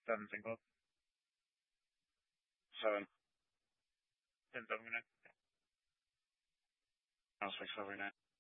Seven single. Seven. Ten terminal. I'll 6 over 9.